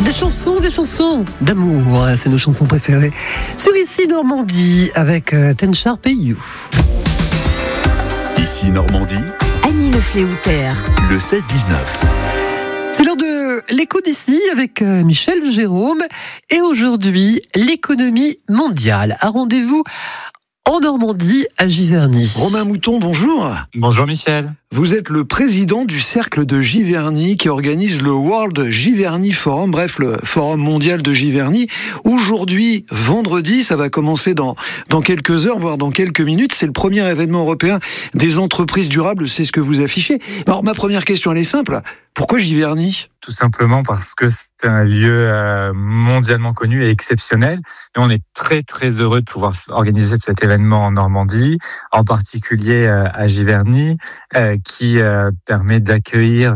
Des chansons d'amour, c'est nos chansons préférées. Sur Ici Normandie avec Ten Sharp et You. Ici Normandie, Annie Lefléoutère. le 16-19. C'est l'heure de l'écho d'ici avec Michel Jérôme. Et aujourd'hui, l'économie mondiale. Un rendez-vous en Normandie, à Giverny. Romain Mouton, bonjour. Bonjour Michel. Vous êtes le président du cercle de Giverny qui organise le World Giverny Forum, bref, le forum mondial de Giverny. Aujourd'hui, vendredi, ça va commencer dans quelques heures, voire dans quelques minutes. C'est le premier événement européen des entreprises durables, c'est ce que vous affichez. Alors, ma première question, elle est simple. Pourquoi Giverny ? Tout simplement parce que c'est un lieu mondialement connu et exceptionnel. Et on est très très heureux de pouvoir organiser cet événement en Normandie, en particulier à Giverny, qui permet d'accueillir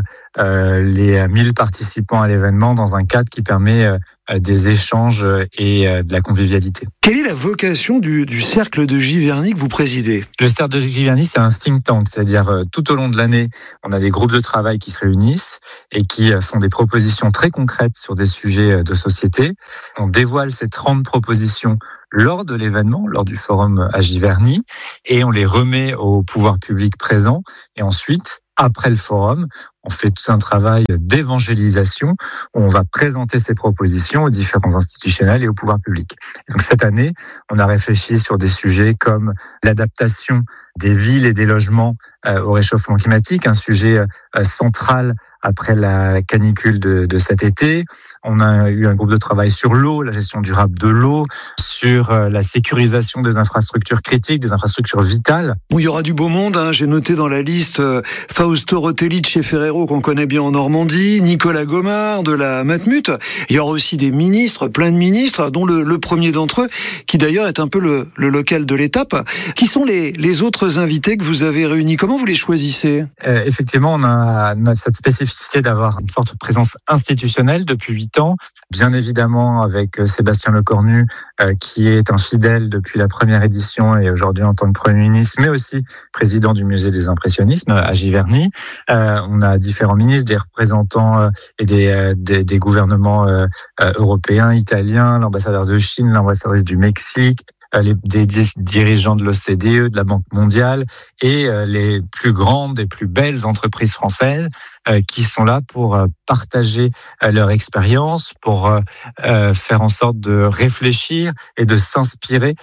les 1000 participants à l'événement dans un cadre qui permet des échanges et de la convivialité. Quelle est la vocation du cercle de Giverny que vous présidez ? Le cercle de Giverny, c'est un think tank, c'est-à-dire tout au long de l'année, on a des groupes de travail qui se réunissent et qui font des propositions très concrètes sur des sujets de société. On dévoile ces 30 propositions lors de l'événement, lors du forum à Giverny, et on les remet au pouvoir public présent. Et ensuite, après le forum, on fait tout un travail d'évangélisation où on va présenter ces propositions aux différents institutionnels et au pouvoir public. Et donc cette année, on a réfléchi sur des sujets comme l'adaptation des villes et des logements au réchauffement climatique, un sujet central après la canicule de cet été. On a eu un groupe de travail sur l'eau, la gestion durable de l'eau, sur la sécurisation des infrastructures critiques, des infrastructures vitales. Bon, il y aura du beau monde, hein. J'ai noté dans la liste Fausto Rotelli de chez Ferrero, qu'on connaît bien en Normandie, Nicolas Gomard de la Matmut. Il y aura aussi des ministres, plein de ministres, dont le premier d'entre eux, qui d'ailleurs est un peu le local de l'étape. Qui sont les autres invités que vous avez réunis ? Comment vous les choisissez ? Effectivement, on a cette spécificité d'avoir une forte présence institutionnelle depuis 8 ans. Bien évidemment, avec Sébastien Lecornu, qui est un fidèle depuis la première édition et aujourd'hui en tant que Premier ministre, mais aussi président du Musée des Impressionnismes à Giverny. On a différents ministres, des représentants et des gouvernements européens, italiens, l'ambassadeur de Chine, l'ambassadrice du Mexique, des dirigeants de l'OCDE, de la Banque mondiale et les plus grandes et plus belles entreprises françaises qui sont là pour partager leur expérience, pour faire en sorte de réfléchir et de s'inspirer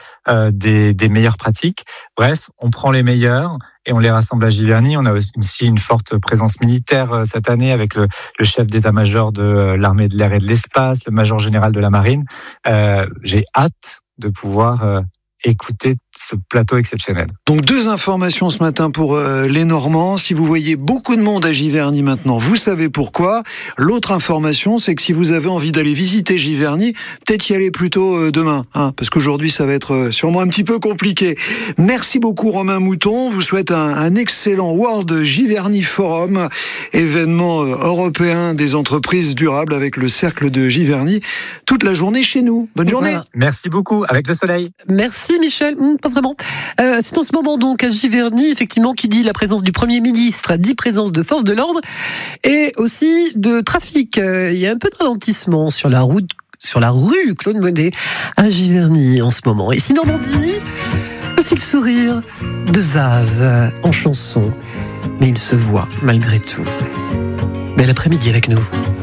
des meilleures pratiques. Bref, on prend les meilleurs et on les rassemble à Giverny. On a aussi une forte présence militaire cette année avec le chef d'état-major de l'armée de l'air et de l'espace, le major général de la marine. J'ai hâte de pouvoir écouter ce plateau exceptionnel. Donc 2 informations ce matin pour les Normands. Si vous voyez beaucoup de monde à Giverny maintenant, vous savez pourquoi. L'autre information, c'est que si vous avez envie d'aller visiter Giverny, peut-être y aller plutôt demain, hein, parce qu'aujourd'hui ça va être sûrement un petit peu compliqué. Merci beaucoup Romain Mouton. Je vous souhaite un excellent World Giverny Forum, événement européen des entreprises durables avec le cercle de Giverny, toute la journée chez nous. Bonne journée. Voilà. Merci beaucoup, avec le soleil. Merci Michel, pas vraiment. C'est en ce moment donc à Giverny, effectivement, qui dit la présence du Premier ministre, dit présence de forces de l'ordre et aussi de trafic. Il y a un peu de ralentissement sur la rue Claude Monet à Giverny en ce moment. Ici Normandie, voici le sourire de Zaz en chanson, mais il se voit malgré tout. Bel après-midi avec nous.